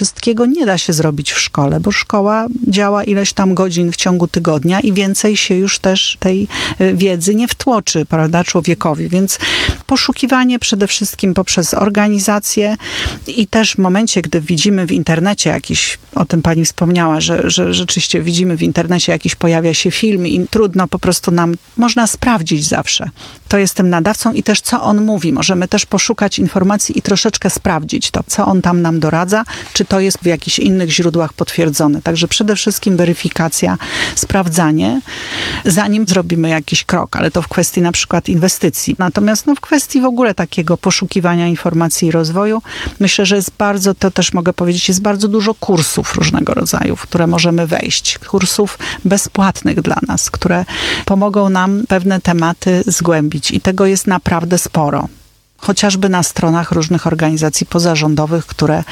wszystkiego nie da się zrobić w szkole, bo szkoła działa ileś tam godzin w ciągu tygodnia i więcej się już też tej wiedzy nie wtłoczy, prawda, człowiekowi. Więc poszukiwanie przede wszystkim poprzez organizację i też w momencie, gdy widzimy w internecie jakiś, o tym pani wspomniała, że rzeczywiście widzimy w internecie jakiś pojawia się film i trudno po prostu nam, można sprawdzić zawsze. To jestem nadawcą i też co on mówi. Możemy też poszukać informacji i troszeczkę sprawdzić to, co on tam nam doradza, czy to jest w jakichś innych źródłach potwierdzone. Także przede wszystkim weryfikacja, sprawdzanie, zanim zrobimy jakiś krok, ale to w kwestii na przykład inwestycji. Natomiast w kwestii w ogóle takiego poszukiwania informacji i rozwoju, myślę, że jest bardzo, to też mogę powiedzieć, jest bardzo dużo kursów różnego rodzaju, w które możemy wejść. Kursów bezpłatnych dla nas, które pomogą nam pewne tematy zgłębić i tego jest naprawdę sporo. Chociażby na stronach różnych organizacji pozarządowych, które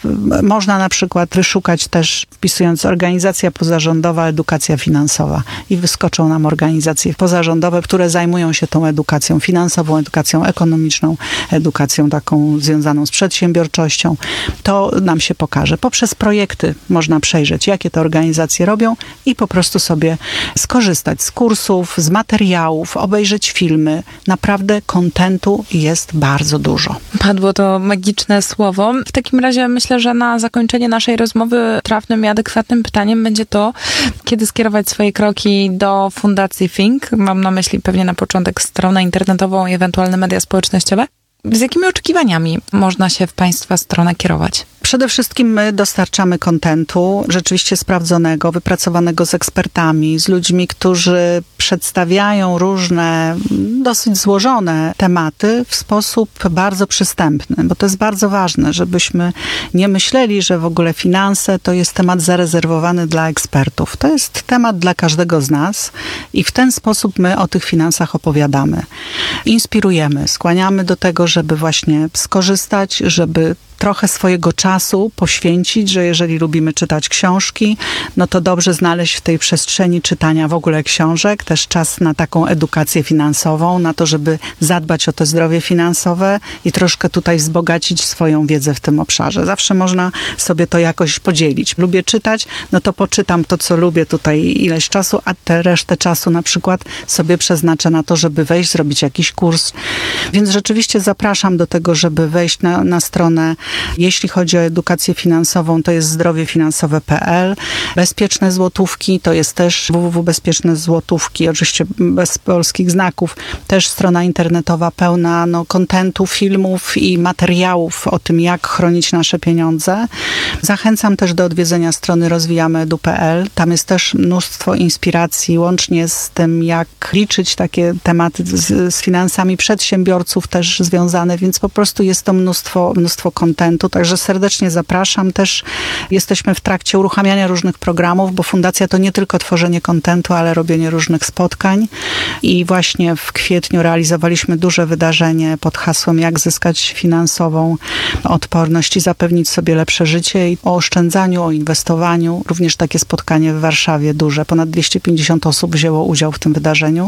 można na przykład wyszukać też, wpisując organizacja pozarządowa, edukacja finansowa i wyskoczą nam organizacje pozarządowe, które zajmują się tą edukacją finansową, edukacją ekonomiczną, edukacją taką związaną z przedsiębiorczością. To nam się pokaże. Poprzez projekty można przejrzeć, jakie te organizacje robią i po prostu sobie skorzystać z kursów, z materiałów, obejrzeć filmy. Naprawdę kontentu jest bardzo dużo. Padło to magiczne słowo. W takim razie myślę, że na zakończenie naszej rozmowy trafnym i adekwatnym pytaniem będzie to, kiedy skierować swoje kroki do Fundacji Think. Mam na myśli pewnie na początek stronę internetową i ewentualne media społecznościowe. Z jakimi oczekiwaniami można się w Państwa stronę kierować? Przede wszystkim my dostarczamy kontentu rzeczywiście sprawdzonego, wypracowanego z ekspertami, z ludźmi, którzy przedstawiają różne, dosyć złożone tematy w sposób bardzo przystępny, bo to jest bardzo ważne, żebyśmy nie myśleli, że w ogóle finanse to jest temat zarezerwowany dla ekspertów. To jest temat dla każdego z nas i w ten sposób my o tych finansach opowiadamy. Inspirujemy, skłaniamy do tego, żeby właśnie skorzystać, żeby trochę swojego czasu poświęcić, że jeżeli lubimy czytać książki, no to dobrze znaleźć w tej przestrzeni czytania w ogóle książek, też czas na taką edukację finansową, na to, żeby zadbać o to zdrowie finansowe i troszkę tutaj wzbogacić swoją wiedzę w tym obszarze. Zawsze można sobie to jakoś podzielić. Lubię czytać, no to poczytam to, co lubię tutaj ileś czasu, a tę resztę czasu na przykład sobie przeznaczę na to, żeby wejść, zrobić jakiś kurs. Więc rzeczywiście zapraszam do tego, żeby wejść na stronę. Jeśli chodzi o edukację finansową, to jest zdrowiefinansowe.pl. Bezpieczne złotówki, to jest też www.bezpieczne złotówki, oczywiście bez polskich znaków. Też strona internetowa pełna kontentu, filmów i materiałów o tym, jak chronić nasze pieniądze. Zachęcam też do odwiedzenia strony rozwijamy.edu.pl. Tam jest też mnóstwo inspiracji, łącznie z tym, jak liczyć takie tematy z finansami przedsiębiorców też związane, więc po prostu jest to mnóstwo kontentu. Także serdecznie zapraszam. Też jesteśmy w trakcie uruchamiania różnych programów, bo fundacja to nie tylko tworzenie kontentu, ale robienie różnych spotkań. I właśnie w kwietniu realizowaliśmy duże wydarzenie pod hasłem Jak zyskać finansową odporność i zapewnić sobie lepsze życie. I o oszczędzaniu, o inwestowaniu. Również takie spotkanie w Warszawie duże. Ponad 250 osób wzięło udział w tym wydarzeniu.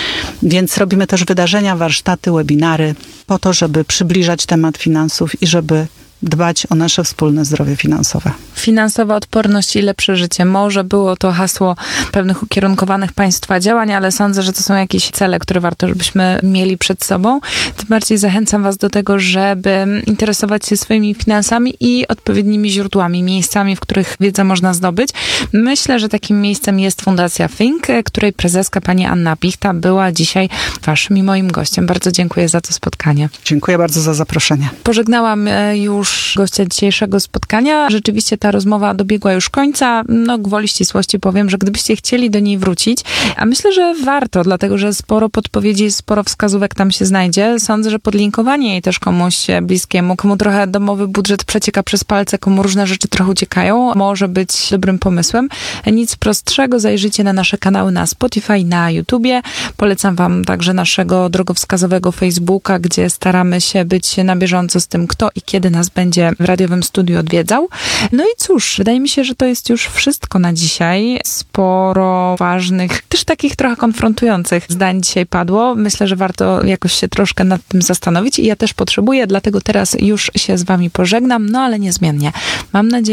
Więc robimy też wydarzenia, warsztaty, webinary po to, żeby przybliżać temat finansów i żeby dbać o nasze wspólne zdrowie finansowe. Finansowa odporność i lepsze życie. Może było to hasło pewnych ukierunkowanych Państwa działań, ale sądzę, że to są jakieś cele, które warto, żebyśmy mieli przed sobą. Tym bardziej zachęcam Was do tego, żeby interesować się swoimi finansami i odpowiednimi źródłami, miejscami, w których wiedzę można zdobyć. Myślę, że takim miejscem jest Fundacja Think, której prezeska pani Anna Pichta była dzisiaj Waszym i moim gościem. Bardzo dziękuję za to spotkanie. Dziękuję bardzo za zaproszenie. Pożegnałam już gościa dzisiejszego spotkania. Rzeczywiście ta rozmowa dobiegła już końca. Gwoli ścisłości powiem, że gdybyście chcieli do niej wrócić, a myślę, że warto, dlatego, że sporo podpowiedzi, sporo wskazówek tam się znajdzie. Sądzę, że podlinkowanie jej też komuś bliskiemu, komu trochę domowy budżet przecieka przez palce, komu różne rzeczy trochę uciekają, może być dobrym pomysłem. Nic prostszego, zajrzyjcie na nasze kanały na Spotify, na YouTubie. Polecam Wam także naszego drogowskazowego Facebooka, gdzie staramy się być na bieżąco z tym, kto i kiedy nas będzie w radiowym studiu odwiedzał. No i cóż, wydaje mi się, że to jest już wszystko na dzisiaj. Sporo ważnych, też takich trochę konfrontujących zdań dzisiaj padło. Myślę, że warto jakoś się troszkę nad tym zastanowić i ja też potrzebuję, dlatego teraz już się z Wami pożegnam, ale niezmiennie. Mam nadzieję,